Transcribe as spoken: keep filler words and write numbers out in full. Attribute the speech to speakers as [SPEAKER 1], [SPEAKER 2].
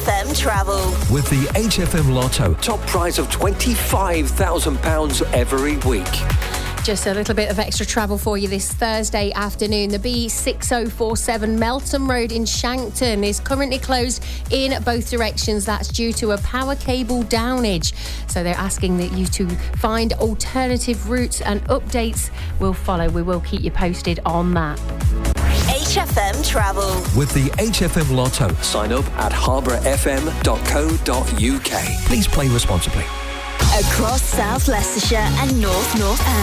[SPEAKER 1] F M Travel.
[SPEAKER 2] With the H F M Lotto, top prize of twenty-five thousand pounds every week.
[SPEAKER 3] Just a little bit of extra travel for you this Thursday afternoon. The B six oh four seven Melton Road in Shankton is currently closed in both directions. That's due to a power cable downage. So they're asking that you to find alternative routes, and updates will follow. We will keep you posted on that.
[SPEAKER 1] H F M Travel.
[SPEAKER 2] With the H F M Lotto, sign up at harbour f m dot co dot u k. Please play responsibly.
[SPEAKER 1] Across South Leicestershire and North North